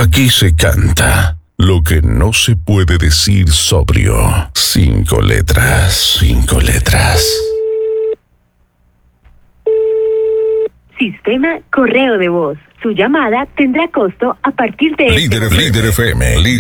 Aquí se canta lo que no se puede decir sobrio. 5 letras, 5 letras. Sistema correo de voz. Su llamada tendrá costo a partir de... Líder FM.